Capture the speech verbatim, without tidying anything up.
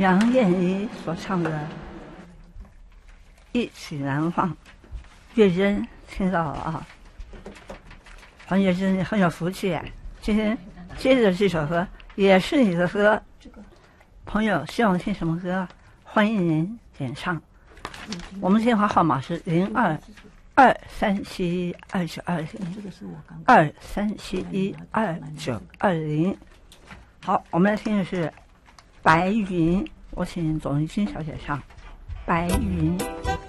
杨燕妮所唱的《一曲难忘》，月珍听到了啊，黄月珍很有福气。今天接着这首歌也是你的歌，朋友希望听什么歌，欢迎您点唱。我们电话号码是零二二三七一二九二零，二三七一二九二零。好，我们来听的是白云，我请董玉金小姐唱《白云》。